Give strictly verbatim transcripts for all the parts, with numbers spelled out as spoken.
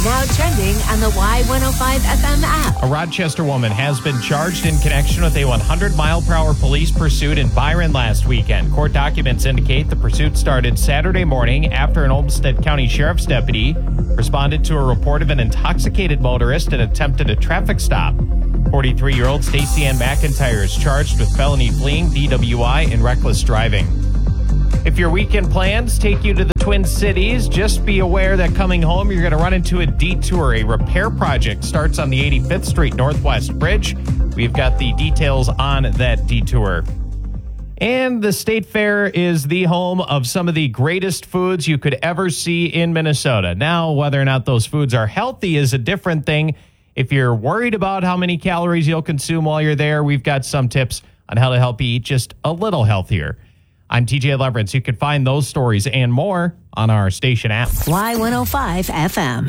Now trending on the Y one oh five F M app. A Rochester woman has been charged in connection with a one hundred mile per hour police pursuit in Byron last weekend. Court documents indicate the pursuit started Saturday morning after an Olmsted County Sheriff's deputy responded to a report of an intoxicated motorist and attempted a traffic stop. forty-three-year-old Stacey Ann McIntyre is charged with felony fleeing, D W I, and reckless driving. If your weekend plans take you to the Twin Cities, just be aware that coming home, you're going to run into a detour. A repair project starts on the eighty-fifth Street Northwest Bridge. We've got the details on that detour. And the State Fair is the home of some of the greatest foods you could ever see in Minnesota. Now, whether or not those foods are healthy is a different thing. If you're worried about how many calories you'll consume while you're there, we've got some tips on how to help you eat just a little healthier. I'm T J Leverance. You can find those stories and more on our station app. Y one oh five F M.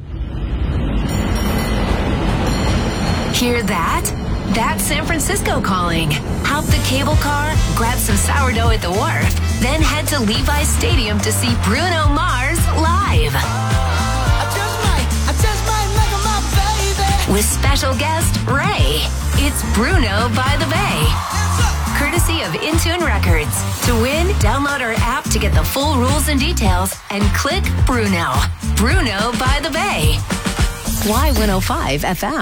Hear that? That's San Francisco calling. Hop the cable car, grab some sourdough at the wharf, then head to Levi's Stadium to see Bruno Mars live. I just might, I just might make him my baby. With special guest Ray. It's Bruno by the Bay. Courtesy of Intune Records. To win, download our app to get the full rules and details and click Bruno. Bruno by the Bay. Y one oh five F M.